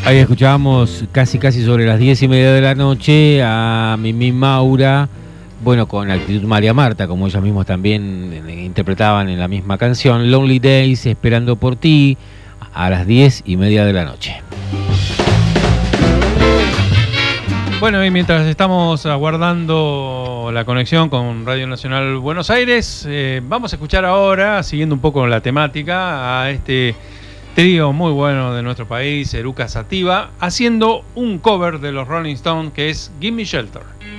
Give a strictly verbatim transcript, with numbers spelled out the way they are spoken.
Ahí escuchábamos casi casi sobre las diez y media de la noche a Mimi Maura, bueno, con actitud María Marta, como ellos mismos también interpretaban en la misma canción, Lonely Days, Esperando por ti, a las diez y media de la noche. Bueno, y mientras estamos aguardando la conexión con Radio Nacional Buenos Aires, eh, vamos a escuchar ahora, siguiendo un poco la temática, a este trío muy bueno de nuestro país, Eruca Sativa, haciendo un cover de los Rolling Stones que es Gimme Shelter.